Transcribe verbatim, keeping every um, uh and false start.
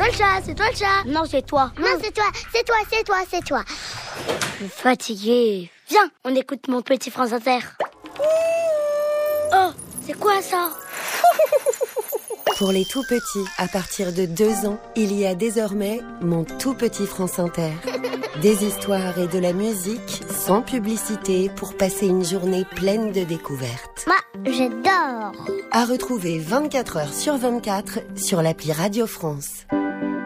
toi le chat, c'est toi le chat. Non, c'est toi. Non, c'est toi, c'est toi, c'est toi, c'est toi. Je suis fatiguée. Viens, on écoute Mon Petit France Inter. Oh, c'est quoi ça? Pour les tout petits, à partir de deux ans, il y a désormais Mon Tout Petit France Inter. Des histoires et de la musique sans publicité pour passer une journée pleine de découvertes. Moi, j'adore. À retrouver vingt-quatre heures sur vingt-quatre sur l'appli Radio France.